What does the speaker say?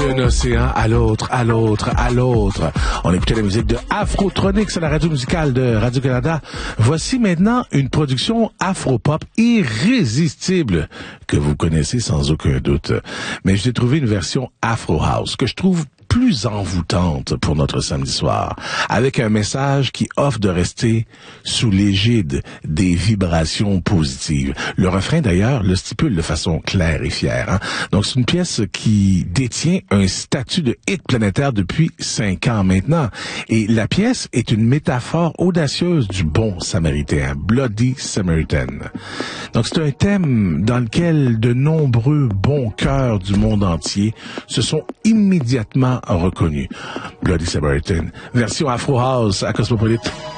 D'un océan à l'autre, à l'autre, à l'autre. On écoutait la musique de Afrotronics à la radio musicale de Radio-Canada. Voici maintenant une production afro-pop irrésistible que vous connaissez sans aucun doute. Mais j'ai trouvé une version afro-house que je trouve plus envoûtante pour notre samedi soir, avec un message qui offre de rester sous l'égide des vibrations positives. Le refrain, d'ailleurs, le stipule de façon claire et fière. Hein? Donc, c'est une pièce qui détient un statut de hit planétaire depuis 5 ans maintenant. Et la pièce est une métaphore audacieuse du bon samaritain, Bloody Samaritan. Donc, c'est un thème dans lequel de nombreux bons cœurs du monde entier se sont immédiatement reconnu. Bloody Samaritan, version Afro House à Cosmopolite.